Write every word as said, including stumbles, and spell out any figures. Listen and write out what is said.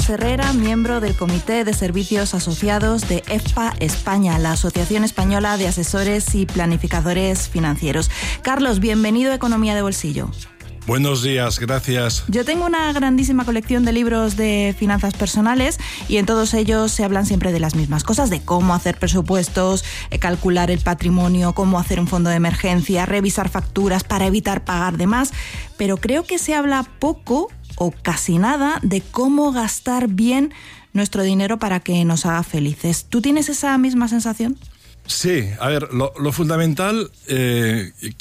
Carlos Herrera, miembro del Comité de Servicios Asociados de E F P A España, la Asociación Española de Asesores y Planificadores Financieros. Carlos, bienvenido a Economía de Bolsillo. Buenos días, gracias. Yo tengo una grandísima colección de libros de finanzas personales y en todos ellos se hablan siempre de las mismas cosas, de cómo hacer presupuestos, calcular el patrimonio, cómo hacer un fondo de emergencia, revisar facturas para evitar pagar de más, pero creo que se habla poco o casi nada de cómo gastar bien nuestro dinero para que nos haga felices. ¿Tú tienes esa misma sensación? Sí, a ver, lo, lo fundamental, eh,